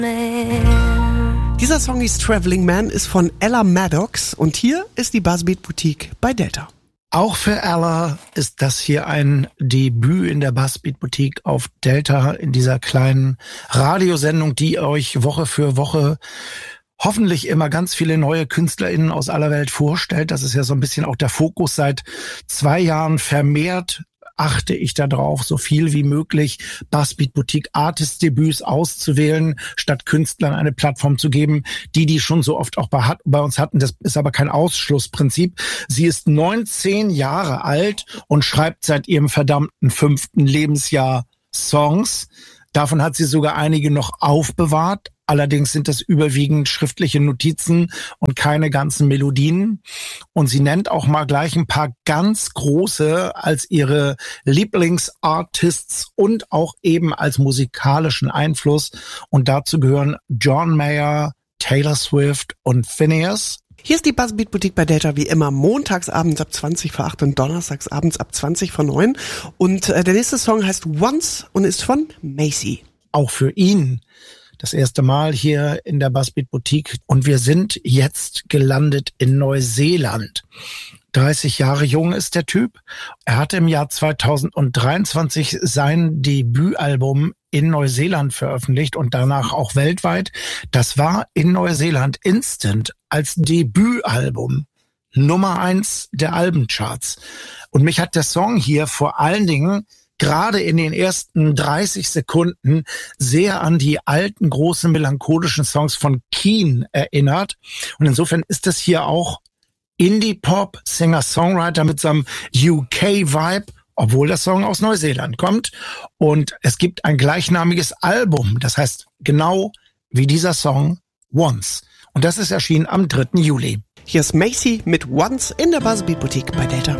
Dieser Song ist Traveling Man, ist von Ella Maddox und hier ist die Buzzbeat Boutique bei Delta. Auch für Ella ist das hier ein Debüt in der Buzzbeat Boutique auf Delta, in dieser kleinen Radiosendung, die euch Woche für Woche hoffentlich immer ganz viele neue KünstlerInnen aus aller Welt vorstellt. Das ist ja so ein bisschen auch der Fokus seit 2 Jahren. Vermehrt achte ich darauf, so viel wie möglich Buzzbeat Boutique Artist-Debüts auszuwählen, statt Künstlern eine Plattform zu geben, die schon so oft auch bei uns hatten. Das ist aber kein Ausschlussprinzip. Sie ist 19 Jahre alt und schreibt seit ihrem verdammten 5. Lebensjahr Songs. Davon hat sie sogar einige noch aufbewahrt. Allerdings sind das überwiegend schriftliche Notizen und keine ganzen Melodien. Und sie nennt auch mal gleich ein paar ganz große als ihre Lieblingsartists und auch eben als musikalischen Einfluss. Und dazu gehören John Mayer, Taylor Swift und Phineas. Hier ist die Buzzbeat Boutique bei Delta wie immer montags abends ab 20 vor 8 und donnerstags abends ab 20 vor 9. Und der nächste Song heißt Once und ist von Macy. Auch für ihn das erste Mal hier in der Buzzbeat Boutique und wir sind jetzt gelandet in Neuseeland. 30 Jahre jung ist der Typ. Er hatte im Jahr 2023 sein Debütalbum in Neuseeland veröffentlicht und danach auch weltweit. Das war in Neuseeland instant als Debütalbum Nummer 1 der Albencharts. Und mich hat der Song hier vor allen Dingen gerade in den ersten 30 Sekunden sehr an die alten, großen, melancholischen Songs von Keane erinnert. Und insofern ist das hier auch Indie-Pop, Singer-Songwriter mit so einem UK-Vibe, obwohl der Song aus Neuseeland kommt. Und es gibt ein gleichnamiges Album, das heißt genau wie dieser Song Once. Und das ist erschienen am 3. Juli. Hier ist Macy mit Once in der Buzzbeat Boutique bei Delta.